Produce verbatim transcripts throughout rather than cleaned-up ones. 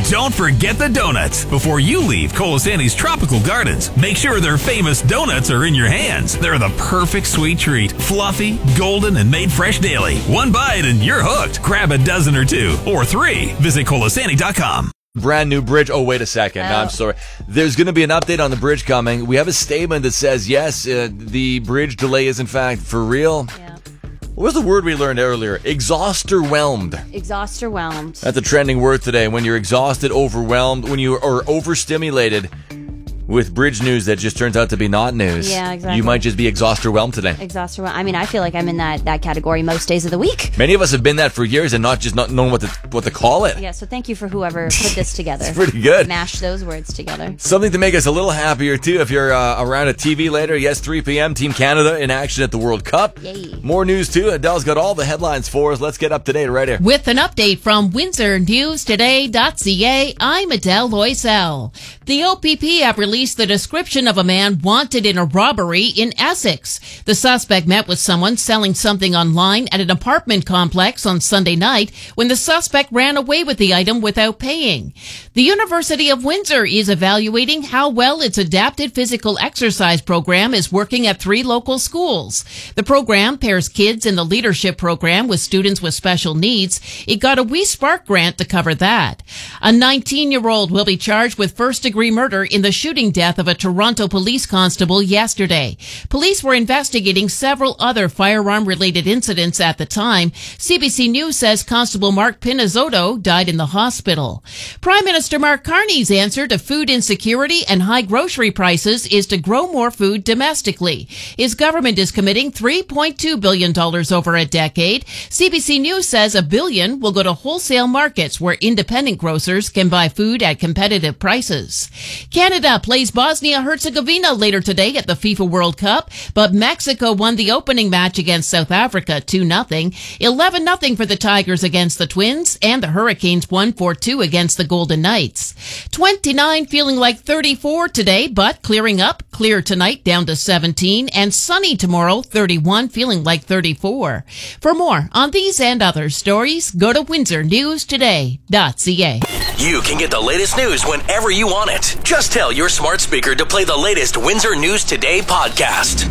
Don't forget the donuts. Before you leave Colasanti's Tropical Gardens, make sure their famous donuts are in your hands. They're the perfect sweet treat. Fluffy, golden, and made fresh daily. One bite and you're hooked. Grab a dozen or two, or three. Visit Colasanti dot com. Brand new bridge. Oh, wait a second. Oh. No, I'm sorry. There's going to be an update on the bridge coming. We have a statement that says, yes, uh, the bridge delay is in fact for real. Yeah. What was the word we learned earlier? Exhausterwhelmed. Exhausterwhelmed. That's a trending word today. When you're exhausted, overwhelmed, when you are overstimulated with bridge news that just turns out to be not news. Yeah, exactly. You might just be exhausterwhelmed today. Exhausterwhelmed. I mean, I feel like I'm in that, that category most days of the week. Many of us have been that for years and not just not knowing what to, what to call it. Yeah, so thank you for whoever put this together. It's pretty good. Mash those words together. Something to make us a little happier, too, if you're uh, around a T V later. Yes, three p.m., Team Canada in action at the World Cup. Yay. More news, too. Adele's got all the headlines for us. Let's get up to date right here. With an update from Windsor News Today dot C A, I'm Adele Loisel. The O P P have released the description of a man wanted in a robbery in Essex. The suspect met with someone selling something online at an apartment complex on Sunday night when the suspect ran away with the item without paying. The University of Windsor is evaluating how well its adapted physical exercise program is working at three local schools. The program pairs kids in the leadership program with students with special needs. It got a We Spark grant to cover that. A nineteen-year-old will be charged with first-degree murder in the shooting death of a Toronto police constable yesterday. Police were investigating several other firearm-related incidents at the time. C B C News says Constable Mark Pinizzotto died in the hospital. Prime Minister Mark Carney's answer to food insecurity and high grocery prices is to grow more food domestically. His government is committing three point two billion dollars over a decade. C B C News says a billion will go to wholesale markets where independent grocers can buy food at competitive prices. Canada plays Bosnia-Herzegovina later today at the FIFA World Cup, but Mexico won the opening match against South Africa two nothing, eleven nothing for the Tigers against the Twins, and the Hurricanes won four two against the Golden Knights. twenty-nine feeling like thirty-four today, but clearing up, clear tonight down to seventeen, and sunny tomorrow, thirty-one feeling like thirty-four. For more on these and other stories, go to Windsor News Today dot C A. You can get the latest news whenever you want it. Just tell your smart speaker to play the latest Windsor News Today podcast.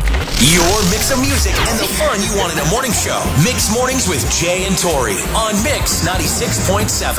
Your mix of music and the fun you want in a morning show. Mix Mornings with Jay and Tori on Mix ninety-six point seven.